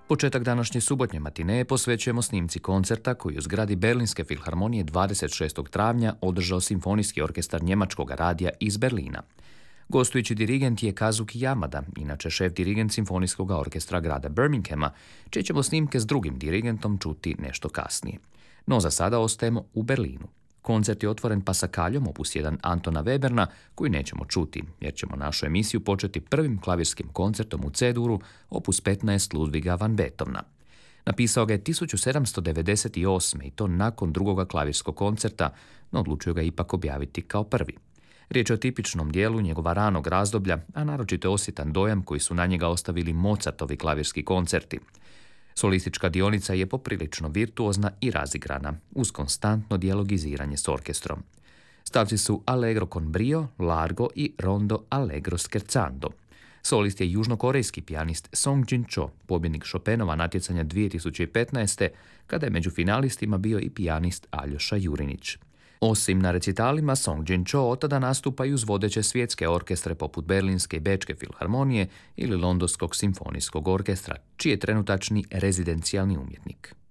Početak današnje subotnje matineje posvećujemo snimci koncerta koji u zgradi Berlinske filharmonije 26. travnja održao Simfonijski orkestar njemačkog radija iz Berlina. Gostujući dirigent je Kazuki Yamada, inače šef dirigent Simfonijskog orkestra grada Birminghama, čije ćemo snimke s drugim dirigentom čuti nešto kasnije. No za sada ostajemo u Berlinu. Koncert je otvoren pasakaljom opus 1 Antona Weberna, koji nećemo čuti, jer ćemo našu emisiju početi prvim klavirskim koncertom u C-duru opus 15 Ludviga van Beethovena. Napisao ga je 1798. i to nakon drugoga klavirskog koncerta, no odlučio ga ipak objaviti kao prvi. Riječ je o tipičnom dijelu njegova ranog razdoblja, a naročito je osjetan dojam koji su na njega ostavili Mozartovi klavirski koncerti. Solistička dionica je poprilično virtuozna i razigrana, uz konstantno dijalogiziranje s orkestrom. Stavci su Allegro con brio, Largo i Rondo Allegro scherzando. Solist je južnokorejski pijanist Song Jin-cho, pobjednik Chopinova natjecanja 2015. kada je među finalistima bio i pijanist Aljoša Jurinić. Osim na recitalima, Song Jin-cho otada nastupa i uz vodeće svjetske orkestre poput Berlinske i Bečke filharmonije ili Londonskog simfonijskog orkestra, čiji je trenutačni rezidencijalni umjetnik.